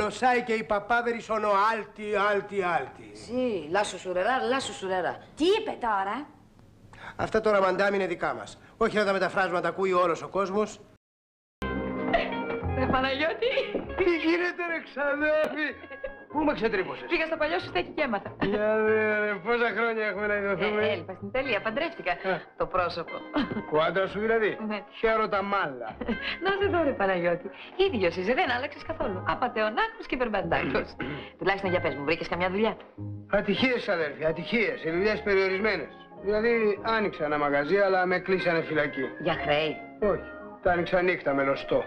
lo sai che i papaveri sono alti, alti, alti. Sì, la sussurrerà. Τι είπε τώρα? Αυτά τώρα μαντάμι είναι δικά μας. Όχι να τα μεταφράζουμε, να τα ακούει όλος ο κόσμος. Ρε Παναγιώτη! Τι γίνεται ρε ξαδέρφη! Πού με ξετρύπωσες? Πήγα στο παλιό σου στέκι και έμαθα. Για δε, πόσα χρόνια έχουμε να ειδωθούμε. Έλειπα στην Ιταλία, παντρεύτηκα. Το πρόσωπο. Ο άντρας σου δηλαδή? Ναι. Χαίρο τα μάλα. Να σε δω ρε Παναγιώτη. Ίδιος είσαι, δεν άλλαξες καθόλου. Απατεωνάκος και περμπαντάκος. Τουλάχιστον για πες μου, βρήκες καμιά δουλειά? Ατυχίες αδέρφη, ατυχίες. Οι δουλειές περιορισμένες. Δηλαδή άνοιξα ένα μαγαζί αλλά με κλείσανε φυλακή. Για χρέη? Όχι, τα άνοιξα νύχτα με λωστό.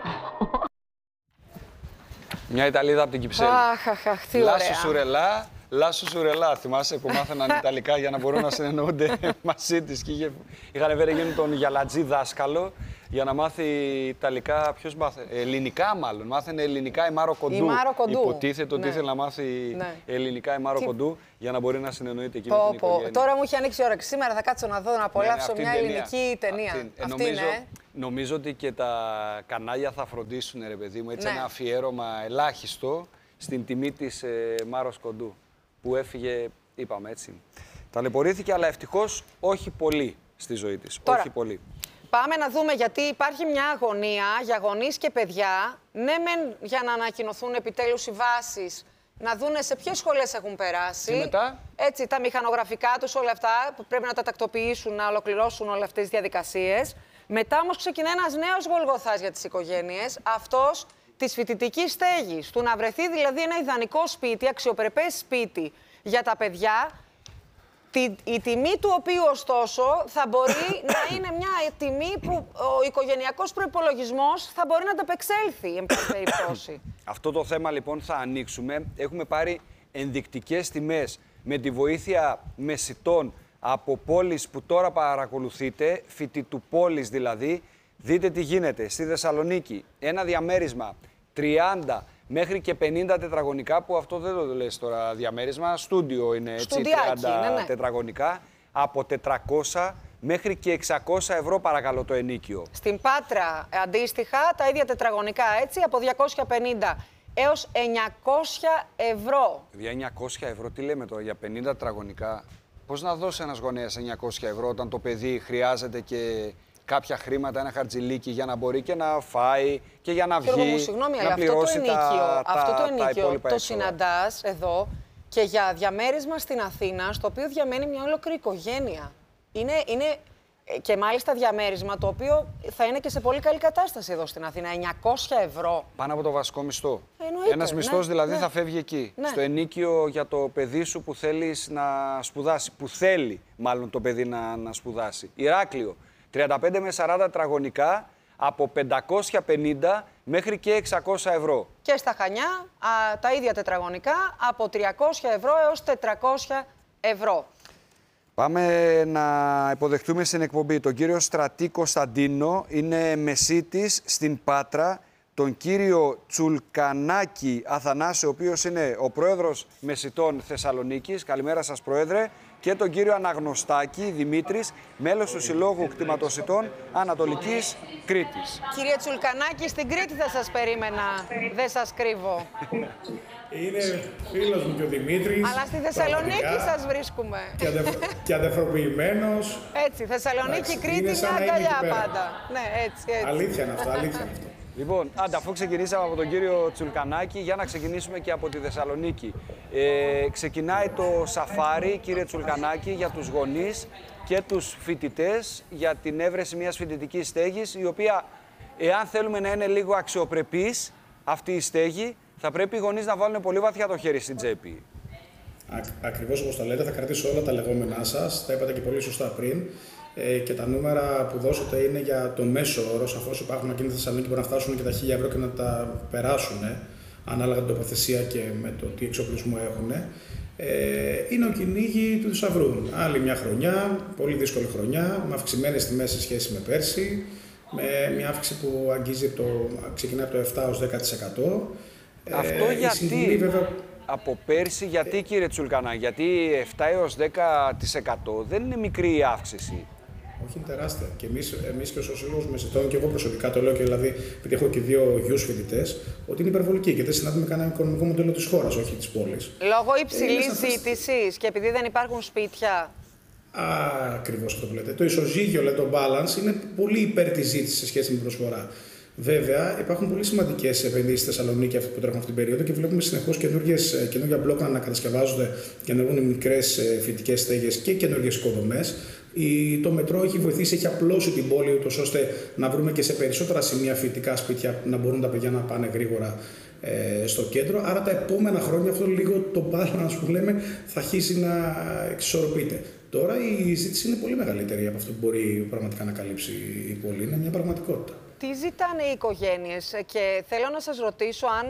Μια Ιταλίδα από την Κυψέλη. Αχ, τι ωραία. Λάσου Σουρελά. Θυμάσαι που μάθαιναν Ιταλικά για να μπορούν να συνεννοούνται μαζί της. Είχαν φέρει εκείνον τον Γιαλατζή δάσκαλο για να μάθει Ιταλικά. Ποιος μάθε? Ελληνικά μάλλον. Μάθαινε ελληνικά η Μάρο Κοντού. Υποτίθεται ότι ήθελε να μάθει ελληνικά η Μάρο Κοντού για να μπορεί να συνεννοείται εκεί με την οικογένεια. Τώρα μου έχει ανοίξει η όρεξη. Σήμερα θα κάτσω να δω, να απολαύσω μια ελληνική ταινία. Νομίζω ότι και τα κανάλια θα φροντίσουν, ρε παιδί μου, έτσι ένα αφιέρωμα ελάχιστο στην τιμή της Μάρος Κοντού, που έφυγε, είπαμε έτσι. Ταλαιπωρήθηκε, αλλά ευτυχώς όχι πολύ στη ζωή της. Τώρα, όχι πολύ. Πάμε να δούμε, γιατί υπάρχει μια αγωνία για γονείς και παιδιά. Ναι, μεν για να ανακοινωθούν επιτέλους οι βάσεις, να δούνε σε ποιες σχολές έχουν περάσει. Και μετά. Έτσι, τα μηχανογραφικά τους, όλα αυτά, που πρέπει να τα τακτοποιήσουν, να ολοκληρώσουν όλες αυτές τις διαδικασίες. Μετά όμως ξεκινάει ένας νέος Γολγοθάς για τις οικογένειες, αυτός της φοιτητικής στέγης. Του να βρεθεί δηλαδή ένα ιδανικό σπίτι, αξιοπρεπές σπίτι για τα παιδιά, η τιμή του οποίου ωστόσο θα μπορεί να είναι μια τιμή που ο οικογενειακός προϋπολογισμός θα μπορεί να ανταπεξέλθει, εν πάση περιπτώσει. Αυτό το θέμα λοιπόν θα ανοίξουμε. Έχουμε πάρει ενδεικτικές τιμές με τη βοήθεια μεσιτών από πόλεις που τώρα παρακολουθείτε, φοιτητουπόλεις δηλαδή. Δείτε τι γίνεται. Στη Θεσσαλονίκη ένα διαμέρισμα 30 μέχρι και 50 τετραγωνικά, που αυτό δεν το λες τώρα διαμέρισμα, στούντιο είναι έτσι, 30 τετραγωνικά, από 400 μέχρι και 600 ευρώ παρακαλώ το ενοίκιο. Στην Πάτρα αντίστοιχα τα ίδια τετραγωνικά έτσι, από 250 έως 900 ευρώ. Για 900 ευρώ τι λέμε τώρα για 50 τετραγωνικά? Πώς να δώσει ένας γονέας 900 ευρώ όταν το παιδί χρειάζεται και κάποια χρήματα, ένα χαρτζηλίκι για να μπορεί και να φάει και για να βγει, συγγνώμη, να πληρώσει αυτό το ενοίκιο το έξοδα. συναντάς εδώ και για διαμέρισμα στην Αθήνα, στο οποίο διαμένει μια ολόκληρη οικογένεια. Είναι και μάλιστα διαμέρισμα το οποίο θα είναι και σε πολύ καλή κατάσταση εδώ στην Αθήνα. 900 ευρώ. Πάνω από το βασικό μισθό. Ένας μισθός δηλαδή θα φεύγει εκεί. Στο ενοίκιο για το παιδί σου που θέλεις να σπουδάσει. Που θέλει μάλλον το παιδί να σπουδάσει. Ηράκλειο. 35 με 40 τετραγωνικά από 550 μέχρι και 600 ευρώ. Και στα Χανιά τα ίδια τετραγωνικά από 300 ευρώ έως 400 ευρώ. Πάμε να υποδεχτούμε στην εκπομπή τον κύριο Στρατή Κωνσταντίνο, είναι μεσίτης στην Πάτρα, τον κύριο Τσουλκανάκη Αθανάση, ο οποίος είναι ο πρόεδρος Μεσιτών Θεσσαλονίκης. Καλημέρα σας, πρόεδρε. Και τον κύριο Αναγνωστάκη Δημήτρης, μέλος του Συλλόγου Κτηματοσιτών Ανατολικής Κρήτης. Κύριε Τσουλκανάκη, στην Κρήτη θα σας περίμενα, δεν σας κρύβω. Είναι φίλος μου και ο Δημήτρης. Αλλά στη Θεσσαλονίκη σας βρίσκουμε. Και αδερφοποιημένος. Έτσι, Θεσσαλονίκη, Κρήτη, μια αγκαλιά πάντα. Ναι, έτσι. Αλήθεια είναι αυτό, αλήθεια είναι αυτό. Λοιπόν, αφού ξεκινήσαμε από τον κύριο Τσουλκανάκη, για να ξεκινήσουμε και από τη Θεσσαλονίκη. Ξεκινάει το σαφάρι, κύριε Τσουλκανάκη, για τους γονείς και τους φοιτητές, για την έβρεση μιας φοιτητικής στέγης, η οποία, εάν θέλουμε να είναι λίγο αξιοπρεπής αυτή η στέγη, θα πρέπει οι γονείς να βάλουν πολύ βαθιά το χέρι στην τσέπη. Ακριβώς όπως το λέτε, θα κρατήσω όλα τα λεγόμενά σας, τα είπατε και πολύ σωστά πριν. Και τα νούμερα που δώσατε είναι για το μέσο όρο. Σαφώς υπάρχουν εκείνοι στη Θεσσαλονίκη που να φτάσουν και τα 1000 ευρώ και να τα περάσουν, ανάλογα την τοποθεσία και με το τι εξοπλισμό έχουν. Είναι ο κυνήγι του θησαυρού. Άλλη μια χρονιά, πολύ δύσκολη χρονιά, με αυξημένες τιμές σε σχέση με πέρσι, με μια αύξηση που ξεκινάει από το 7 ως 10%. Αυτό γιατί, βέβαια... από πέρσι, γιατί κύριε Τσουλκανά, γιατί 7 έως 10% δεν είναι μικρή η αύξηση. Όχι, είναι τεράστια. Και εμείς και ο Σύλλογος Μεσητών, και εγώ προσωπικά το λέω, και δηλαδή, επειδή έχω και 2 γιους φοιτητές, ότι είναι υπερβολική και δεν συνάδει με κανένα οικονομικό μοντέλο της χώρας, όχι της πόλης. Λόγω υψηλής ζήτησης και επειδή δεν υπάρχουν σπίτια. Ακριβώς αυτό που λέτε. Το ισοζύγιο, το balance, είναι πολύ υπέρ της ζήτησης σε σχέση με την προσφορά. Βέβαια, υπάρχουν πολύ σημαντικές επενδύσεις στη Θεσσαλονίκη που τρέχουν αυτή την περίοδο και βλέπουμε συνεχώς καινούργια μπλοκ να ανακατασκευάζονται και να βγουν μικρές φοιτητικές στέγες και καινούργιες οικοδομές. Το μετρό έχει βοηθήσει, έχει απλώσει την πόλη, ούτως ώστε να βρούμε και σε περισσότερα σημεία φοιτητικά σπίτια να μπορούν τα παιδιά να πάνε γρήγορα στο κέντρο. Άρα τα επόμενα χρόνια αυτό λίγο το balance που λέμε θα αρχίσει να εξισορροπείται. Τώρα η ζήτηση είναι πολύ μεγαλύτερη από αυτό που μπορεί πραγματικά να καλύψει η πόλη. Είναι μια πραγματικότητα. Τι ζητάνε οι οικογένειες και θέλω να σας ρωτήσω αν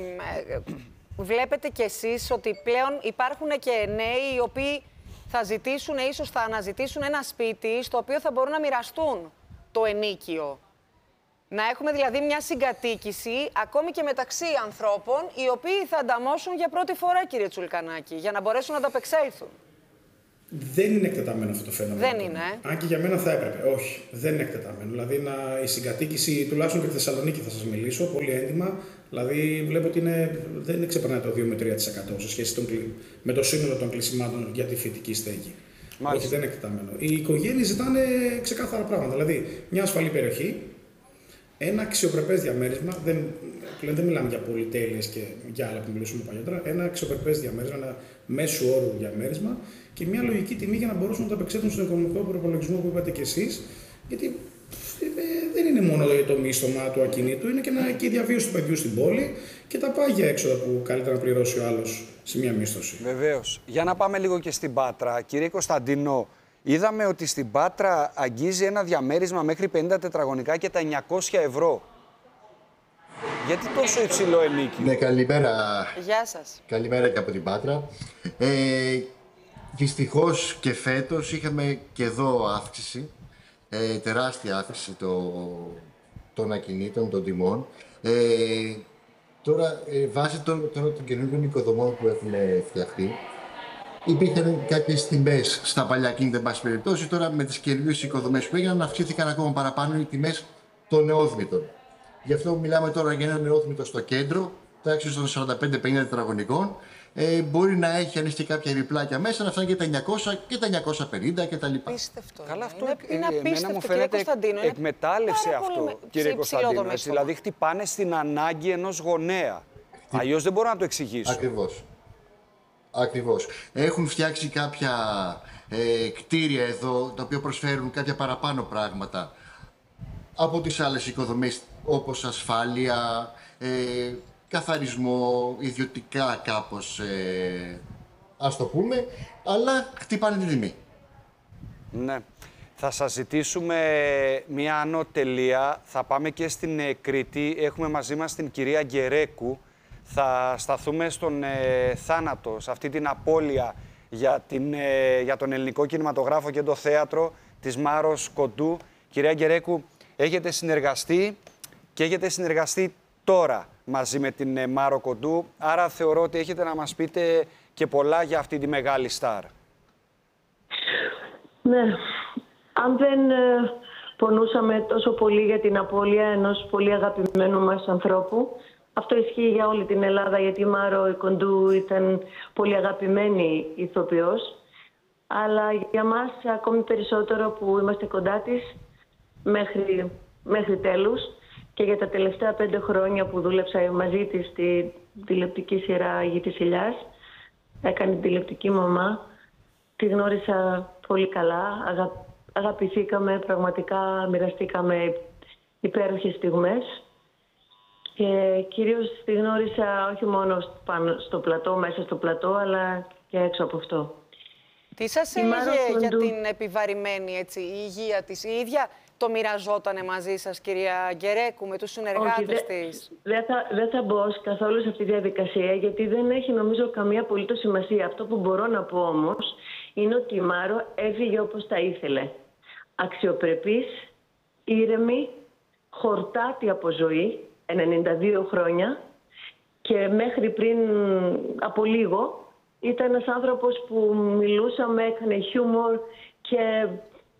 βλέπετε κι εσείς ότι πλέον υπάρχουν και νέοι οι οποίοι θα ζητήσουν, ίσως θα αναζητήσουν ένα σπίτι στο οποίο θα μπορούν να μοιραστούν το ενίκιο. Να έχουμε δηλαδή μια συγκατοίκηση ακόμη και μεταξύ ανθρώπων οι οποίοι θα ανταμώσουν για πρώτη φορά, κύριε Τσουλκανάκη, για να μπορέσουν να ανταπεξέλθουν. Δεν είναι εκτεταμένο αυτό το φαινόμενο. Δεν είναι. Αν και για μένα θα έπρεπε. Όχι, δεν είναι εκτεταμένο. Δηλαδή η συγκατοίκηση, τουλάχιστον και στη Θεσσαλονίκη θα σας μιλήσω, πολύ έντιμα. Δηλαδή βλέπω ότι δεν ξεπερνάει το 2 με 3% σε σχέση με το σύνολο των κλεισιμάτων για τη φοιτητική στέγη. Μάλιστα. Όχι, δεν είναι εκτεταμένο. Οι οικογένειες ζητάνε ξεκάθαρα πράγματα. Δηλαδή μια ασφαλή περιοχή, ένα αξιοπρεπές διαμέρισμα. Πλέον δεν μιλάμε για πολυτέλειες και για άλλα που μιλούσαμε παλιότερα. Ένα αξιοπρεπές διαμέρισμα, ένα μέσου όρου διαμέρισμα και μια λογική τιμή για να μπορούσαν να τα απεξέλθουν στον οικονομικό προπολογισμό που είπατε κι εσείς. Γιατί δεν είναι μόνο το μίστομα του ακινήτου, είναι και η διαβίωση του παιδιού στην πόλη και τα πάγια έξοδα που καλύτερα να πληρώσει ο άλλος σε μια μίσθωση. Βεβαίως. Για να πάμε λίγο και στην Πάτρα. Κύριε Κωνσταντίνο, είδαμε ότι στην Πάτρα αγγίζει ένα διαμέρισμα μέχρι 50 τετραγωνικά και τα 900 ευρώ. Γιατί τόσο υψηλό ενίκιο? Ναι, καλημέρα. Γεια σας. Καλημέρα και από την Πάτρα. Δυστυχώς και φέτος είχαμε και εδώ αύξηση, τεράστια αύξηση των ακινήτων, των τιμών. Τώρα, βάσει των καινούργιων οικοδομών που έχουν φτιαχτεί, υπήρχαν κάποιες τιμές στα παλιά ακίνητα, εν πάση περιπτώσει. Τώρα, με τις καινούργιες οικοδομές που έγιναν, αυξήθηκαν ακόμα παραπάνω οι τιμές των νεόδμητων. Γι' αυτό μιλάμε τώρα για ένα νεόδμητο στο κέντρο, τάξης των 45-50 τετραγωνικών. Μπορεί να έχει, αν έχει και κάποια διπλάκια μέσα, να φτάνει και τα 900 και τα 950 κτλ. Απίστευτο. Καλά, αυτό είναι απίστευτο, μου κύριε φαίνεται Κωνσταντίνο. εκμετάλλευση αυτό, κύριε Κωνσταντίνο. Δηλαδή χτυπάνε στην ανάγκη ενός γονέα. Αλλιώς δεν μπορώ να το εξηγήσω. Ακριβώς. Έχουν φτιάξει κάποια κτίρια εδώ, τα οποία προσφέρουν κάποια παραπάνω πράγματα από τις άλλες οικοδομές, όπως ασφάλεια, καθαρισμό, ιδιωτικά κάπως, ας το πούμε, αλλά χτυπάνε την τιμή. Ναι. Θα σας ζητήσουμε μια άνω τελεία. Θα πάμε και στην Κρήτη. Έχουμε μαζί μας την κυρία Γκερέκου. Θα σταθούμε στον θάνατο, σε αυτή την απώλεια για τον ελληνικό κινηματογράφο και το θέατρο της Μάρος Κοντού. Κυρία Γκερέκου, έχετε συνεργαστεί τώρα μαζί με την Μάρο Κοντού, άρα θεωρώ ότι έχετε να μας πείτε και πολλά για αυτή τη μεγάλη στάρ. Ναι, αν δεν πονούσαμε τόσο πολύ για την απώλεια ενός πολύ αγαπημένου μας ανθρώπου, αυτό ισχύει για όλη την Ελλάδα, γιατί η Μάρο Κοντού ήταν πολύ αγαπημένη ηθοποιός, αλλά για μας ακόμη περισσότερο που είμαστε κοντά της μέχρι τέλους. Και για τα τελευταία 5 χρόνια που δούλεψα μαζί της στη τηλεοπτική σειρά «Γη της Ηλιάς», έκανε τηλεοπτική μαμά, τη γνώρισα πολύ καλά, αγαπηθήκαμε, πραγματικά μοιραστήκαμε υπέροχες στιγμές. Και κυρίως τη γνώρισα όχι μόνο πάνω στο πλατό, μέσα στο πλατό, αλλά και έξω από αυτό. Τι σας έλεγε για την επιβαρημένη υγεία της? Η ίδια το μοιραζότανε μαζί σας, κυρία Γκερέκου, με τους συνεργάτες της? Δεν θα μπω καθόλου σε αυτή τη διαδικασία, γιατί δεν έχει νομίζω καμία απολύτως σημασία. Αυτό που μπορώ να πω όμως είναι ότι η Μάρο έφυγε όπως τα ήθελε. Αξιοπρεπής, ήρεμη, χορτάτη από ζωή, 92 χρόνια, και μέχρι πριν από λίγο ήταν ένας άνθρωπος που μιλούσαμε, έκανε χιούμορ και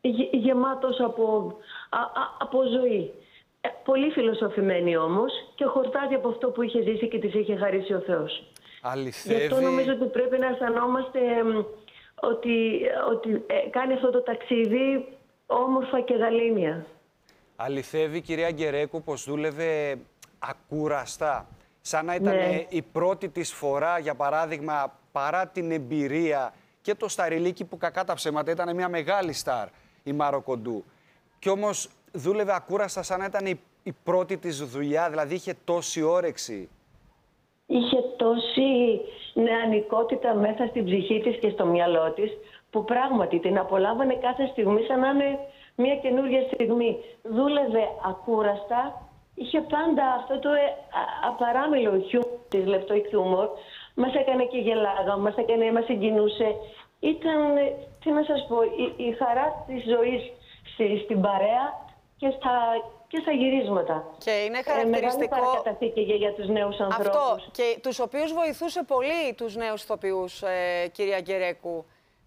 γεμάτος από ζωή. Πολύ φιλοσοφημένη όμως και χορτάζει από αυτό που είχε ζήσει και της είχε χαρίσει ο Θεός. Αληθεύει. Γι' αυτό νομίζω ότι πρέπει να αισθανόμαστε ότι κάνει αυτό το ταξίδι όμορφα και γαλήνια. Αληθεύει, κυρία Γκερέκου, πως δούλευε ακούραστα. Σαν να ήταν η πρώτη της φορά, για παράδειγμα, παρά την εμπειρία και το σταριλίκι που κακά τα ψέματα ήταν μια μεγάλη στάρ, η Μάρο Κοντού. Κι όμως δούλευε ακούραστα σαν να ήταν η πρώτη της δουλειά, δηλαδή είχε τόση όρεξη. Είχε τόση νεανικότητα μέσα στην ψυχή της και στο μυαλό της, που πράγματι την απολάμβανε κάθε στιγμή σαν να είναι μια καινούργια στιγμή. Δούλευε ακούραστα, είχε πάντα αυτό το απαράμιλο χιούμορ της, λεπτό χιούμορ. Μας έκανε και γελάγαμε, μας συγκινούσε. Ήταν, τι να σας πω, η χαρά της ζωής στην παρέα και στα γυρίσματα. Και είναι χαρακτηριστικό. Μεγάλη παρακαταθήκη για τους νέους ανθρώπους. Αυτό, και τους οποίους βοηθούσε πολύ τους νέους ηθοποιούς, κυρία Γκερέκου.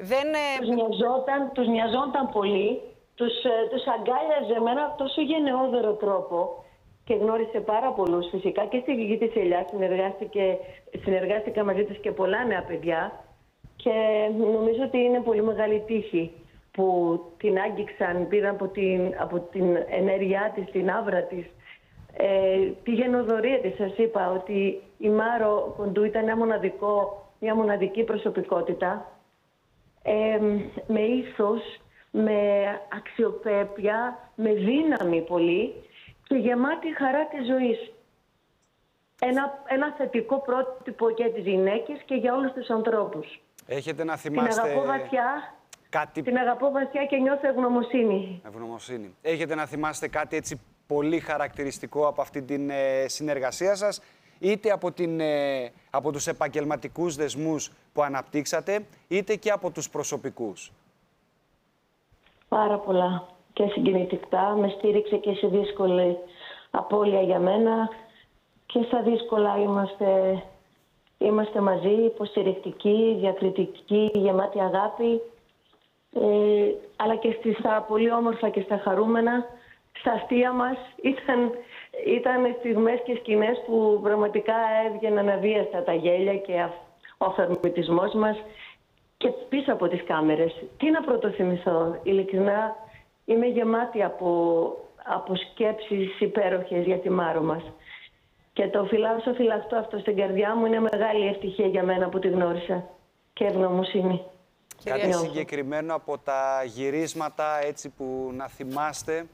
Τους νοιαζόταν πολύ, τους αγκάλιαζε με ένα τόσο γενναιόδωρο τρόπο και γνώρισε πάρα πολλούς φυσικά και στη Γη της Ελιάς συνεργάστηκα μαζί της και πολλά νέα παιδιά και νομίζω ότι είναι πολύ μεγάλη τύχη που την άγγιξαν, πήραν από την ενέργειά της, την άβρα της, τη γενοδορία της. Σας είπα ότι η Μάρο Κοντού ήταν μια μοναδική προσωπικότητα, με ήθος, με αξιοπρέπεια, με δύναμη πολύ και γεμάτη χαρά της ζωής. Ένα θετικό πρότυπο για τις γυναίκες και για όλους τους ανθρώπους. Έχετε να θυμάστε... Την αγαπώ βαθιά και νιώθω ευγνωμοσύνη. Ευγνωμοσύνη. Έχετε να θυμάστε κάτι έτσι πολύ χαρακτηριστικό από αυτή την συνεργασία σας, είτε από τους επαγγελματικούς δεσμούς που αναπτύξατε, είτε και από τους προσωπικούς? Πάρα πολλά και συγκινητικά. Με στήριξε και σε δύσκολη απώλεια για μένα και στα δύσκολα είμαστε μαζί, υποστηρικτικοί, διακριτικοί, γεμάτοι αγάπη. Αλλά και στα πολύ όμορφα και στα χαρούμενα, στα αστεία μας, ήταν στιγμές και σκηνές που πραγματικά έβγαιναν αβίαστα τα γέλια και ο αυθορμητισμός μας και πίσω από τις κάμερες. Τι να πρωτοθυμηθώ, ειλικρινά είμαι γεμάτη από σκέψεις υπέροχες για τη Μάρο μας. Και το φυλαχτώ αυτό στην καρδιά μου, είναι μεγάλη ευτυχία για μένα που τη γνώρισα και ευγνωμοσύνη. Κάτι συγκεκριμένο από τα γυρίσματα, έτσι που να θυμάστε?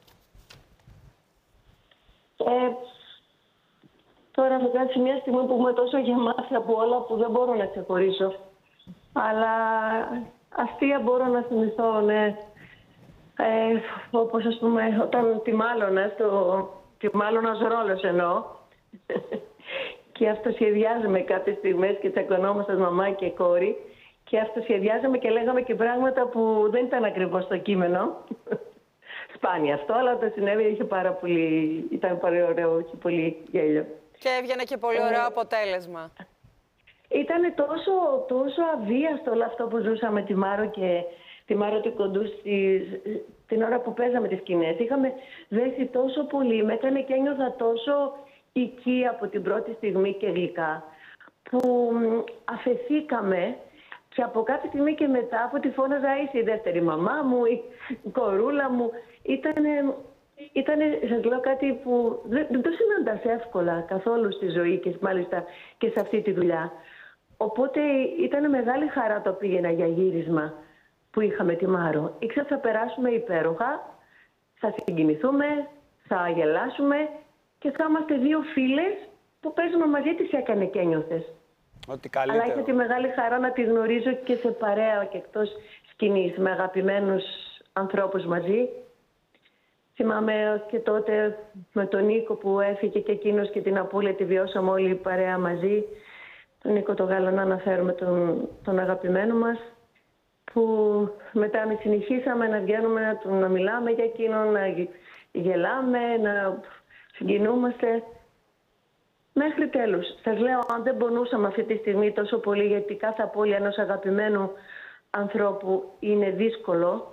Τώρα θα κάτσει μια στιγμή που είμαι τόσο γεμάτη από όλα που δεν μπορώ να ξεχωρίσω. Αλλά αστεία μπορώ να θυμηθώ, ναι. Όπως ας πούμε όταν τη μάλωνας ρόλος εννοώ. Και αυτοσχεδιάζαμε κάποιες στιγμές και τσακωνόμασταν μαμά και κόρη. Και αυτοσχεδιάζαμε και λέγαμε και πράγματα που δεν ήταν ακριβώς στο κείμενο. Σπάνια αυτό, αλλά όταν συνέβη ήταν πολύ ωραίο, είχε πολύ γέλιο. Και έβγαινε και πολύ ωραίο αποτέλεσμα. Ήταν τόσο αβίαστο όλο αυτό που ζούσαμε τη Μάρο και τη Μάρο του Κοντού την ώρα που παίζαμε τις σκηνές. Είχαμε δέσει τόσο πολύ, με έκανε και ένιωθα τόσο οικία από την πρώτη στιγμή και γλυκά, που αφεθήκαμε. Και από κάποια στιγμή και μετά, από τη φώναζα, είσαι η δεύτερη μαμά μου, η κορούλα μου. Ήτανε, σας λέω κάτι που δεν το συναντάς εύκολα καθόλου στη ζωή και μάλιστα και σε αυτή τη δουλειά. Οπότε ήταν μεγάλη χαρά το πήγαινα για γύρισμα που είχαμε τη Μάρο. Ήξερα θα περάσουμε υπέροχα, θα συγκινηθούμε, θα γελάσουμε και θα είμαστε δύο φίλες που παίζουμε μαζί, τις έκανε και ένιωθες. Αλλά είχα τη μεγάλη χαρά να τη γνωρίζω και σε παρέα και εκτός σκηνής, με αγαπημένους ανθρώπους μαζί. Θυμάμαι και τότε με τον Νίκο που έφυγε και εκείνος και την Απούλια τη βιώσαμε όλοι παρέα μαζί. Τον Νίκο το Γάλλο, να αναφέρουμε τον αγαπημένο μας, που μετά συνεχίσαμε να βγαίνουμε, να μιλάμε για εκείνον, να γελάμε, να συγκινούμαστε. Μέχρι τέλους. Σας λέω, αν δεν πονούσαμε αυτή τη στιγμή τόσο πολύ, γιατί κάθε απώλεια ενός αγαπημένου ανθρώπου είναι δύσκολο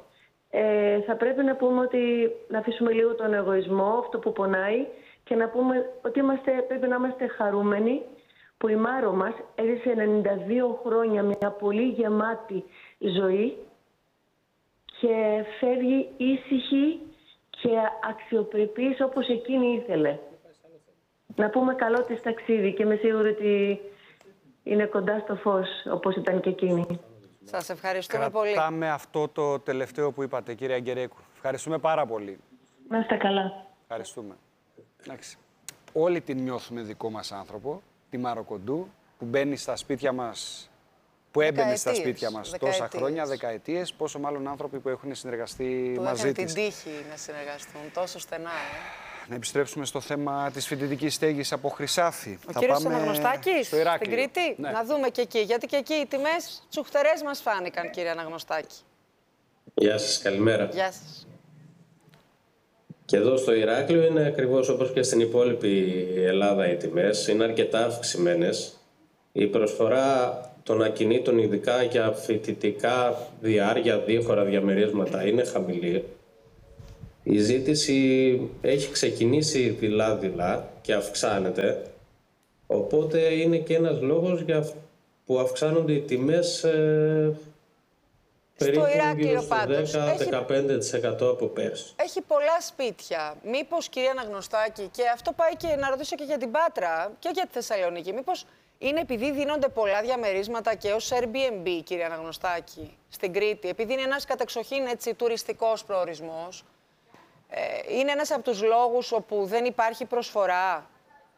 θα πρέπει να πούμε ότι να αφήσουμε λίγο τον εγωισμό, αυτό που πονάει, και να πούμε ότι πρέπει να είμαστε χαρούμενοι που η Μάρο μας έζησε 92 χρόνια μια πολύ γεμάτη ζωή και φεύγει ήσυχη και αξιοπρεπής όπως εκείνη ήθελε. Να πούμε καλό της ταξίδι και είμαι σίγουρη ότι είναι κοντά στο φως όπως ήταν και εκείνη. Σας ευχαριστούμε πολύ. Κρατάμε αυτό το τελευταίο που είπατε, κύριε Αγγερέκου. Ευχαριστούμε πάρα πολύ. Να είστε καλά. Ευχαριστούμε. Εντάξει. Όλοι την νιώθουμε δικό μας άνθρωπο, τη Μάρο Κοντού, που μπαίνει στα σπίτια μας, που έμπαινε στα σπίτια μας τόσα χρόνια, δεκαετίες, πόσο μάλλον άνθρωποι που έχουν συνεργαστεί που μαζί της. της. Την τύχη να συνεργαστούν τόσο στενά. Να επιστρέψουμε στο θέμα της φοιτητικής στέγης από Χρυσάφι. Ο κύριος Αναγνωστάκης, στο Ηράκλειο. στην Κρήτη, Ναι. να δούμε και εκεί, γιατί και εκεί οι τιμές τσουχτερές μας φάνηκαν, κύριε Αναγνωστάκη. Γεια σας, καλημέρα. Γεια σας. Και εδώ στο Ηράκλειο είναι ακριβώς όπως και στην υπόλοιπη Ελλάδα οι τιμές. Είναι αρκετά αυξημένες. Η προσφορά των ακινήτων, ειδικά για φοιτητικά διάρκεια, δίχωρα διαμερίσματα, είναι χαμηλή. Η ζήτηση έχει ξεκινήσει δειλά-δειλά και αυξάνεται. Οπότε είναι και ένας λόγος που αυξάνονται οι τιμές περίπου Ηράκλειο πάντως 10-15% από πέρσι. Έχει πολλά σπίτια. Μήπως, κυρία Αναγνωστάκη, και αυτό πάει και να ρωτήσω και για την Πάτρα και για τη Θεσσαλονίκη, μήπως είναι επειδή δίνονται πολλά διαμερίσματα και ως Airbnb, κύριε Αναγνωστάκη, στην Κρήτη, επειδή είναι ένας κατεξοχήν έτσι τουριστικός προορισμός, είναι ένας από τους λόγους όπου δεν υπάρχει προσφορά.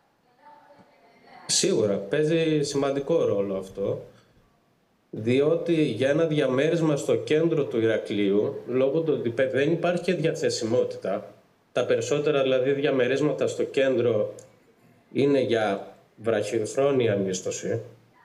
Σίγουρα παίζει σημαντικό ρόλο αυτό, διότι για ένα διαμέρισμα στο κέντρο του Ηρακλείου, λόγω του ότι δεν υπάρχει και διαθεσιμότητα, τα περισσότερα δηλαδή διαμερίσματα στο κέντρο είναι για βραχυχρόνια μίσθωση.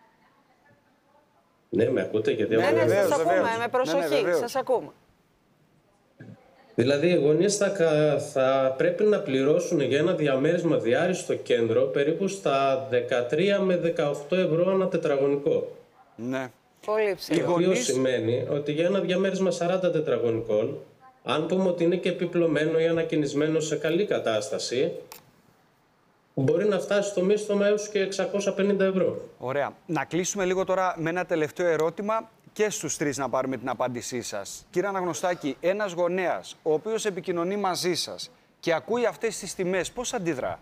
Ναι, με ακούτε? Γιατί Ναι, σας ακούμε, με προσοχή, σας ακούμε. Δηλαδή, οι γονείς θα πρέπει να πληρώσουν για ένα διαμέρισμα διάρρη στο κέντρο περίπου στα 13 με 18 ευρώ ανά τετραγωνικό. Ναι. Πολύ ψηλό. Το οποίο σημαίνει ότι για ένα διαμέρισμα 40 τετραγωνικών, αν πούμε ότι είναι και επιπλωμένο ή ανακαινισμένο σε καλή κατάσταση, μπορεί να φτάσει στο μίσθωμα έως και 650 ευρώ. Ωραία. Να κλείσουμε λίγο τώρα με ένα τελευταίο ερώτημα και στους τρεις να πάρουμε την απάντησή σας. Κύριε Αναγνωστάκη, ένας γονέας ο οποίος επικοινωνεί μαζί σας και ακούει αυτές τις τιμές, πώς αντιδρά?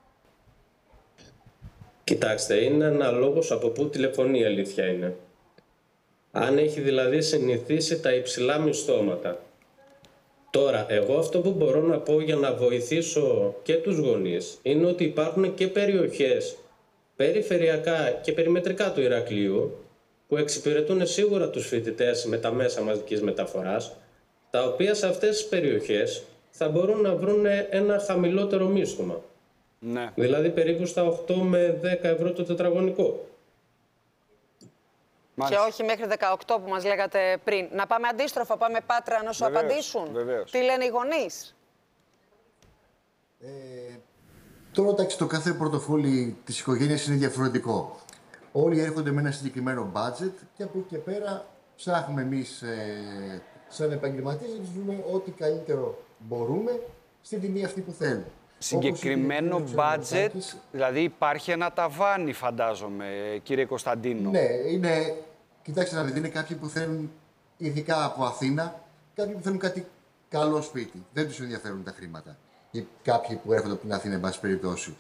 Κοιτάξτε, είναι αναλόγως από πού τηλεφωνεί, η αλήθεια είναι. Αν έχει δηλαδή συνηθίσει τα υψηλά μισθώματα. Τώρα, εγώ αυτό που μπορώ να πω για να βοηθήσω και τους γονείς είναι ότι υπάρχουν και περιοχές περιφερειακά και περιμετρικά του Ηρακλείου που εξυπηρετούν σίγουρα τους φοιτητές με τα μέσα μαζικής μεταφοράς, τα οποία σε αυτές τις περιοχές θα μπορούν να βρουν ένα χαμηλότερο μίσθωμα. Ναι. Δηλαδή περίπου στα 8 με 10 ευρώ το τετραγωνικό. Μάλιστα. Και όχι μέχρι 18 που μας λέγατε πριν. Να πάμε αντίστροφα, πάμε Πάτρα να σου απαντήσουν. Βεβαίως. Τι λένε οι γονείς? Τώρα, εντάξει, το κάθε πορτοφόλι της οικογένειας είναι διαφορετικό. Όλοι έρχονται με ένα συγκεκριμένο budget και από εκεί και πέρα ψάχνουμε εμείς σαν επαγγελματίες να τους βρούμε ό,τι καλύτερο μπορούμε στην τιμή αυτή που θέλουμε. Συγκεκριμένο budget, δηλαδή υπάρχει ένα ταβάνι, φαντάζομαι, κύριε Κωνσταντίνο. Ναι, είναι, κοιτάξτε να δείτε, είναι κάποιοι που θέλουν, ειδικά από Αθήνα, κάποιοι που θέλουν κάτι καλό σπίτι. Δεν τους ενδιαφέρουν τα χρήματα. Ή κάποιοι που έρχονται από την Αθήνα, εν πάση περιπτώσει.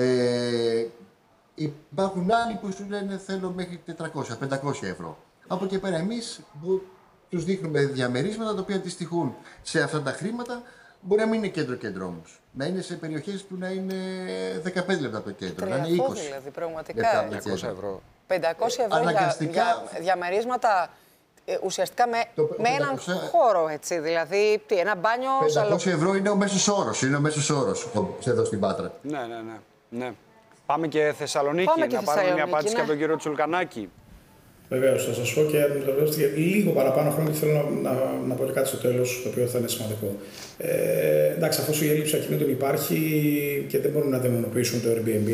Υπάρχουν άλλοι που σου λένε θέλω μέχρι 400-500 ευρώ. Από εκεί πέρα εμείς τους δείχνουμε διαμερίσματα τα οποία αντιστοιχούν σε αυτά τα χρήματα. Μπορεί να μην είναι κέντρο-κέντρο όμως. Να είναι σε περιοχές που να είναι 15 λεπτά από το κέντρο. Να είναι 20 δηλαδή, πραγματικά. 500 ευρώ. 500 ευρώ Αναγκαστικά, για διαμερίσματα ουσιαστικά με έναν χώρο, έτσι. Δηλαδή, τι, ένα μπάνιο... 500 ευρώ είναι ο μέσος όρος. Είναι ο μέσος όρος εδώ στην Πάτρα. Ναι. Πάμε και Θεσσαλονίκη, να πάρουμε μια απάντηση από τον κύριο Τσουλκανάκη. Βεβαίως, θα σας πω και λίγο παραπάνω χρόνο και θέλω να πω και κάτι στο τέλος, το οποίο θα είναι σημαντικό. Εντάξει, αφού η έλλειψη ακινήτων υπάρχει και δεν μπορούν να δαιμονοποιήσουν το Airbnb,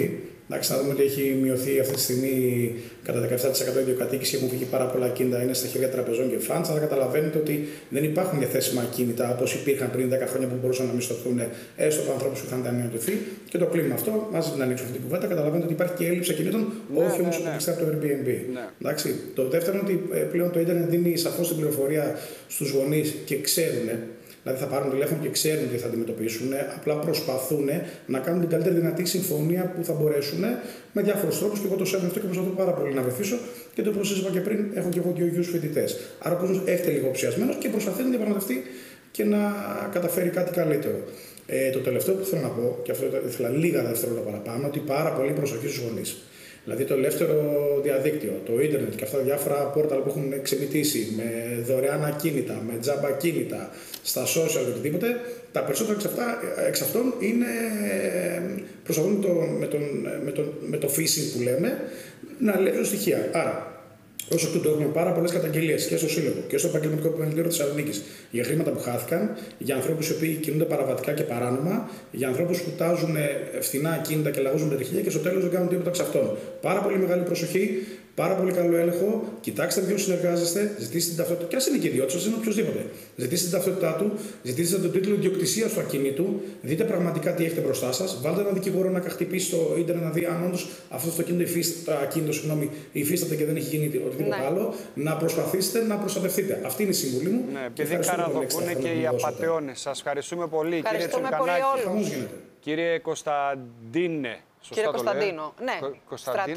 Εντάξει, να δούμε ότι έχει μειωθεί αυτή τη στιγμή κατά 17% ιδιοκατοίκηση και έχουν φύγει πάρα πολλά ακίνητα, είναι στα χέρια τραπεζών και φαντς. Αλλά καταλαβαίνετε ότι δεν υπάρχουν διαθέσιμα ακίνητα όπως υπήρχαν πριν 10 χρόνια που μπορούσαν να μισθωθούν έστω από ανθρώπους που είχαν ταμιωτηθεί. Και το κλίμα αυτό, μαζί να ανοίξουμε αυτή την κουβέντα, καταλαβαίνετε ότι υπάρχει και έλλειψη ακινήτων, όχι όμως από το Airbnb. Εντάξει, το δεύτερο είναι ότι πλέον το ίντερνετ δίνει σαφώς την πληροφορία στους γονείς και ξέρουν. Δηλαδή θα πάρουν τηλέφωνο και ξέρουν τι θα αντιμετωπίσουν, απλά προσπαθούν να κάνουν την καλύτερη δυνατή συμφωνία που θα μπορέσουν με διάφορους τρόπους. Και εγώ το σέβομαι αυτό και προσπαθώ πάρα πολύ να βοηθήσω. Και όπως σας είπα και πριν, έχω και εγώ 2 γιους φοιτητές. Άρα ο κόσμος έρχεται λίγο ψιασμένος και προσπαθεί να διαπραγματευτεί και να καταφέρει κάτι καλύτερο. Το τελευταίο που θέλω να πω, και αυτό ήθελα λίγα δευτερόλεπτα παραπάνω, ότι πάρα πολύ προσοχή στους γονείς. Δηλαδή το ελεύθερο διαδίκτυο, το ίντερνετ και αυτά τα διάφορα πόρταλ που έχουν ξεμητήσει με δωρεάν ακίνητα, με τζάμπα ακίνητα, στα social και οτιδήποτε, τα περισσότερα εξ αυτών είναι προσπαθούν με το phishing που λέμε να λέμε στοιχεία. Άρα, ως εκ τούτου, έχουμε πάρα πολλές καταγγελίες και στο Σύλλογο και στο Επαγγελματικό Επιμελητήριο της Θεσσαλονίκης για χρήματα που χάθηκαν, για ανθρώπους οι οποίοι κινούνται παραβατικά και παράνομα, για ανθρώπους που τάζουν φθηνά ακίνητα και λαγούζουν πετυχία και στο τέλος δεν κάνουν τίποτα εξ αυτών. Πάρα πολύ μεγάλη προσοχή, πάρα πολύ καλό έλεγχο. Κοιτάξτε με ποιον συνεργάζεστε, ζητήστε την ταυτότητα. Και ας είναι και ιδιώτης, ας είναι οποιοδήποτε. Ζητήστε την ταυτότητά του, ζητήστε τον τίτλο ιδιοκτησίας του ακινήτου, δείτε πραγματικά τι έχετε μπροστά σας. Βάλτε έναν δικηγόρο να χτυπήσει στο ίντερνετ να δει αν όντως αυτό το ακίνητο υφίσταται και δεν έχει γίνει οτιδήποτε άλλο. Να προσπαθήσετε να προστατευτείτε. Αυτή είναι η συμβουλή μου. Ναι, επειδή καραδοκούν και οι απατεώνες. Σας ευχαριστούμε πολύ, Ευχαριστούμε κύριε πολύ όλους. Κύριε Κωνσταντίνε. Κύριε Κωνσταντίνο, ναι.